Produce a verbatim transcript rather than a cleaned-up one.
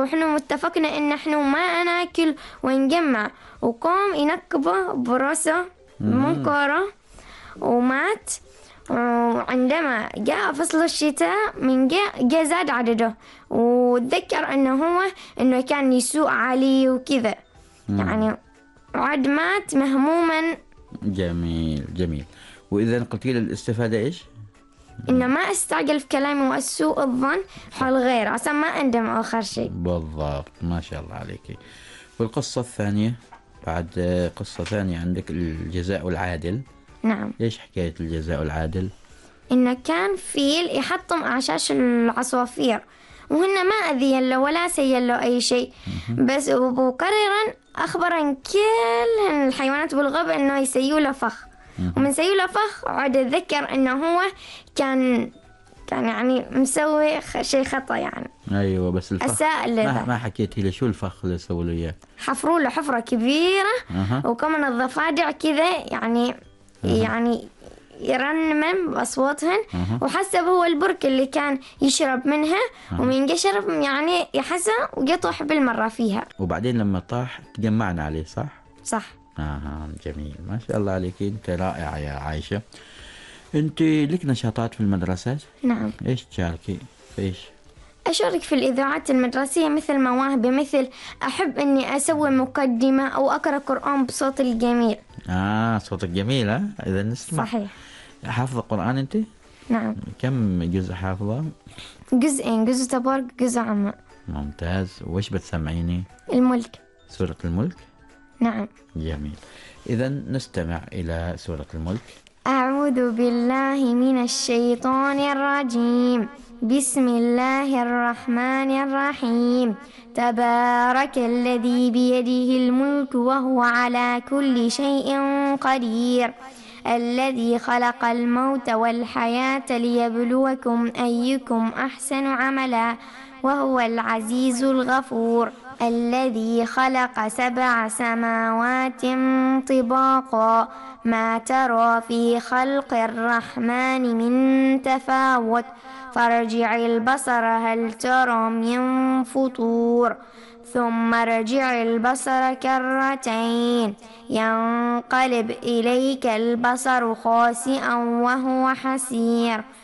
وإحنا متفقنا إن إحنا ما ناكل ونجمع، وقام ينكبه براسه منقارة ومات. وعندما جاء فصل الشتاء من جاء جاء زاد عدده، وتذكر إنه هو إنه كان يسوء عليه وكذا، يعني عاد مات مهموما. جميل جميل. وإذا قلت لي الاستفادة إيش؟ إنه ما استعجل في كلامي وأسوء الظن حول غيره عشان ما أندم آخر شيء. بالضبط، ما شاء الله عليك. والقصة الثانية، بعد قصة ثانية عندك الجزاء العادل. نعم. إيش حكاية الجزاء العادل؟ إنه كان فيل يحطم أعشاش العصافير، وهن ما أذين له ولا سيئن له أي شيء، بس وقررا أخبرا كل الحيوانات بالغابة إنه يسيوا له فخ. ومن سيوا له فخ عاد أتذكر إنه هو كان كان يعني مسوي شيء خطأ يعني. أيوة، بس الفخ أساء ما, ما حكيتي لي شو الفخ اللي سووا له إياه؟ حفروا له حفرة كبيرة أه. وكمان الضفادع كذا يعني أه. يعني يرنمن بأصواتهن. أه. وحسب هو البرك اللي كان يشرب منها. أه. ومن يشرب يعني يحسه ويطوح بالمرة فيها. وبعدين لما طاح تجمعنا عليه، صح؟ صح. آه جميل، ما شاء الله عليك، أنت رائعة يا عايشة. أنت لك نشاطات في المدرسة؟ نعم. إيش تشاركي؟ إيش؟ أشارك في الإذاعات المدرسية مثل مواهبي، مثل أحب أني أسوي مقدمة أو أقرأ قرآن بصوت الجميل. آه صوتك جميل. ها إذا نسمع. صحيح. حافظة قرآن أنت؟ نعم. كم جزء حافظة؟ جزئين، جزء تبارك جزء عامة. ممتاز. وإيش بتسمعيني؟ الملك. سورة الملك؟ نعم. جميل. إذا نستمع إلى سورة الملك. أعوذ بالله من الشيطان الرجيم. بسم الله الرحمن الرحيم. تبارك الذي بيده الملك وهو على كل شيء قدير، الذي خلق الموت والحياة ليبلوكم أيكم أحسن عملا، وهو العزيز الغفور، الذي خلق سبع سماوات طباقا، ما ترى في خلق الرحمن من تفاوت، فارجع البصر هل ترى من فطور، ثم ارجع البصر كرتين ينقلب إليك البصر خاسئا وهو حسير،